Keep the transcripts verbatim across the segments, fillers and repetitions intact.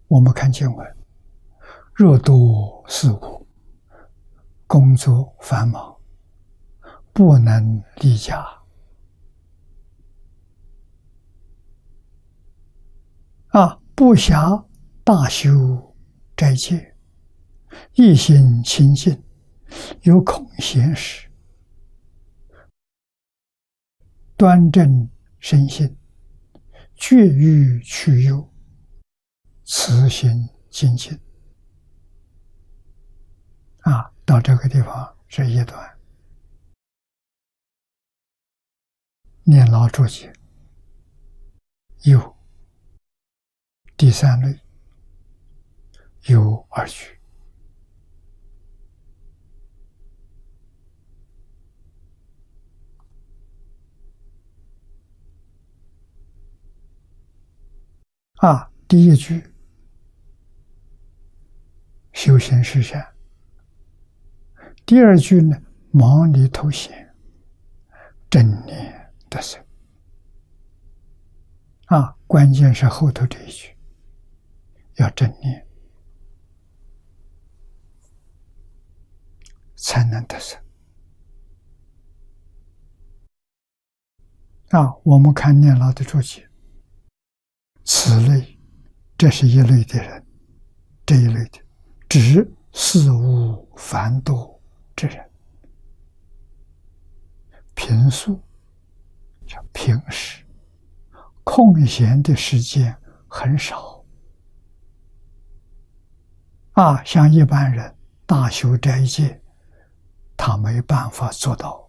我们看经文，若多事务，工作繁忙，不能离家，啊，不暇大修斋戒，一心清净，有空闲时，端正身心，绝欲去忧，慈心精进。啊，到这个地方是一段。念老注解有第三类，有二句。啊，第一句修行实善，第二句呢，忙里偷闲，正念得生。啊，关键是后头这一句，要正念才能得生。啊，我们看念老的注解，此类，这是一类的人，这一类的指事务繁多之人，平素叫平时，空闲的时间很少。啊，像一般人大修斋戒，他没办法做到。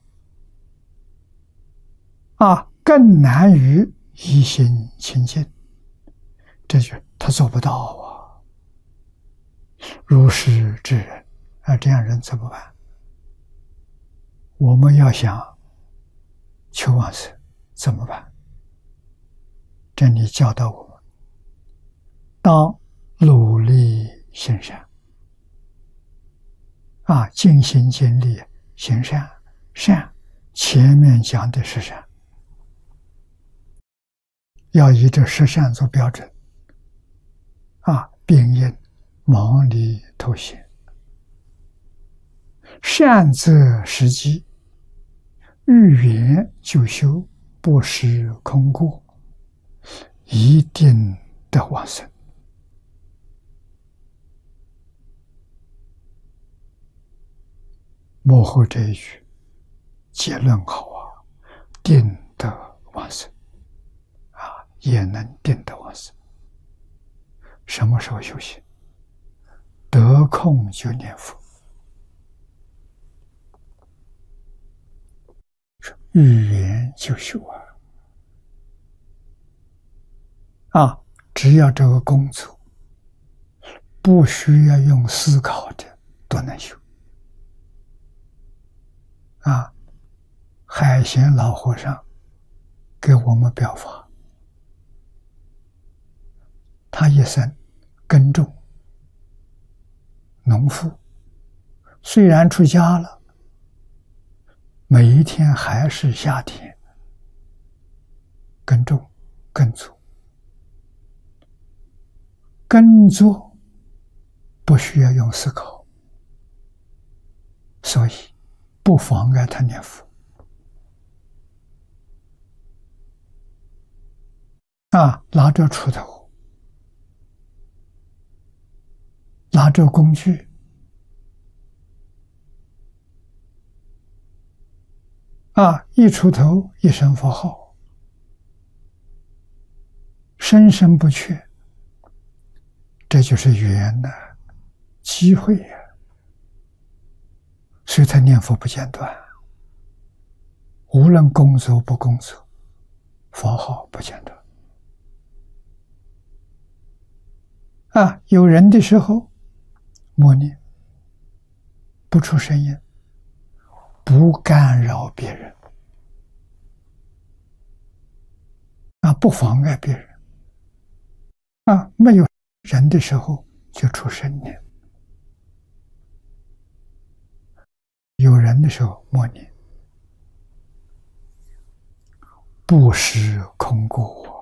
啊，更难于一心清净，这就他做不到啊。如是之人，啊，这样人怎么办？我们要想求往生怎么办？这里教导我们，当努力行善。啊，尽心尽力行善，善前面讲的是善，要以这十善做标准。啊，并应忙里偷闲，善则时机，欲缘就修，不失空过，一定得往生。幕后这一句结论好啊，定得往生，啊，也能定得往生。什么时候修行？得空就念佛，欲缘就修啊！啊，只要这个工作不需要用思考的，都能修。啊，海贤老和尚给我们表法，他一生耕种，农夫，虽然出家了，每一天还是夏天耕种耕作，耕作不需要用思考，所以不妨碍他念佛。啊，拿着锄头，拿着工具，啊，一锄头一声佛号，生生不缺，这就是缘的机会呀、啊。所以他念佛不间断，无论工作不工作，佛号不间断。啊，有人的时候默念，不出声音，不干扰别人，啊，不妨碍别人。啊，没有人的时候就出声念，有人的时候默念，不失空过。